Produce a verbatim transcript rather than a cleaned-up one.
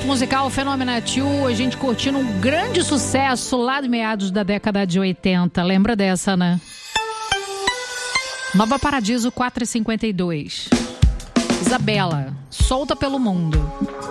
momento musical Fenômena Two, a gente curtindo um grande sucesso lá de meados da década de oitenta. Lembra dessa, né? Nova Paradiso quatro e cinquenta e dois. Isabela, solta pelo mundo.